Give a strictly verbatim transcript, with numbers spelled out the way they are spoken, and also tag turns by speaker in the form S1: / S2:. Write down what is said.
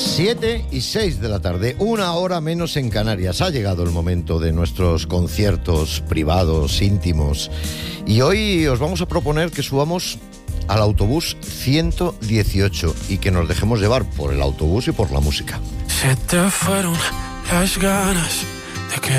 S1: Siete y seis de la tarde, una hora menos en Canarias. Ha llegado el momento de nuestros conciertos privados, íntimos. Y hoy os vamos a proponer que subamos al autobús ciento dieciocho y que nos dejemos llevar por el autobús y por la música.
S2: Se te fueron las ganas de que